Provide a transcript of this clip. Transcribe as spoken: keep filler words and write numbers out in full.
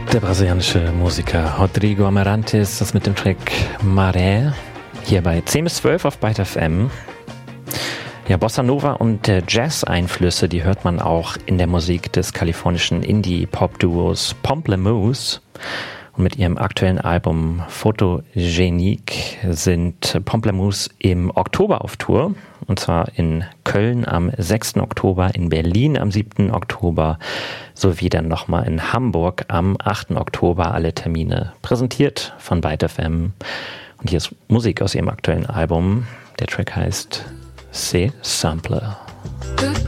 Der brasilianische Musiker Rodrigo Amarante ist das mit dem Track Maré, hier bei zehn bis zwölf auf Byte F M. Ja, Bossa Nova und äh, Jazz-Einflüsse, die hört man auch in der Musik des kalifornischen Indie-Pop-Duos Pamplemousse. Und mit ihrem aktuellen Album Photogenique sind Pamplemousse im Oktober auf Tour. Und zwar in Köln am sechsten Oktober, in Berlin am siebten Oktober sowie dann nochmal in Hamburg am achten Oktober. Alle Termine präsentiert von Byte F M. Und hier ist Musik aus ihrem aktuellen Album. Der Track heißt C Sampler.